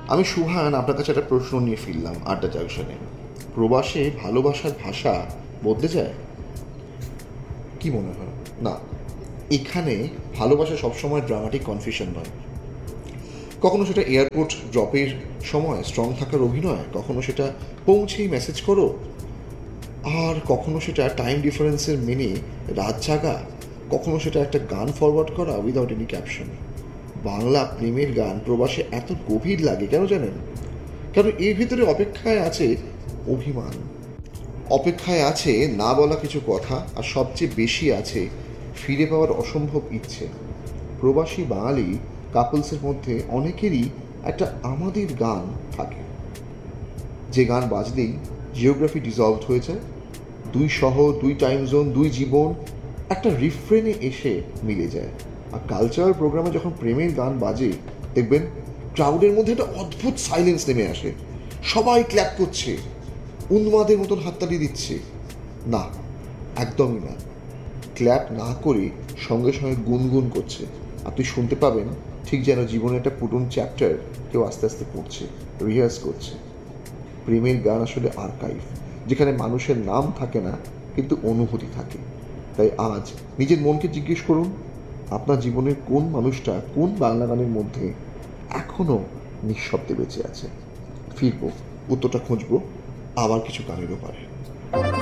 আমি সুহান আপনার কাছে একটা প্রশ্ন নিয়ে ফিরলাম আড্ডা জাংশনে। প্রবাসে ভালোবাসার ভাষা বদলে যায় কি মনে হয়? না, এখানে ভালোবাসা সবসময় ড্রামাটিক কনফিউশন নয়। কখনো সেটা এয়ারপোর্ট ড্রপের সময় স্ট্রং থাকার অভিনয়, কখনো সেটা পৌঁছেই মেসেজ করো, আর কখনো সেটা টাইম ডিফারেন্সের মেনে রাত জাগা, কখনো সেটা একটা গান ফরওয়ার্ড করা উইদাউট এনি ক্যাপশন। বাংলা প্রেমের গান প্রবাসে এত গভীর লাগে কেন জানেন? কারণ এর ভিতরে অপেক্ষায় আছে অভিমান, অপেক্ষায় আছে না বলা কিছু কথা, আর সবচেয়ে বেশি আছে ফিরে পাওয়ার অসম্ভব ইচ্ছে। প্রবাসী বাঙালি কাপলসের মধ্যে অনেকেরই একটা আমাদের গান থাকে, যে গান বাজলেই জিওগ্রাফি ডিসলভড হয়ে যায়। দুই শহর, দুই টাইম জোন, দুই জীবন একটা রিফ্রেনে এসে মিলে যায়। আর কালচারাল প্রোগ্রামে যখন প্রেমের গান বাজে, দেখবেন ক্রাউডের মধ্যে একটা অদ্ভুত সাইলেন্স নেমে আসে। সবাই ক্ল্যাপ করছে, উন্মাদের মতন হাততালি দিচ্ছে। না, একদমই না। ক্ল্যাপ না করে সঙ্গে সঙ্গে গুনগুন করছে। আপনি শুনতে পাবেন ঠিক যেন জীবনে একটা পুরনো চ্যাপ্টার কেউ আস্তে আস্তে পড়ছে, রিহার্স করছে। প্রেমের গান আসলে আর্কাইভ, যেখানে মানুষের নাম থাকে না কিন্তু অনুভূতি থাকে। তাই আজ নিজের মনকে জিজ্ঞেস করুন, আপনার জীবনের কোন মানুষটা কোন বাংলা গানের মধ্যে এখনও নিঃশব্দে বেঁচে আছে। ফিরবো, উত্তরটা খুঁজবো আবার কিছু গানেরও পারে।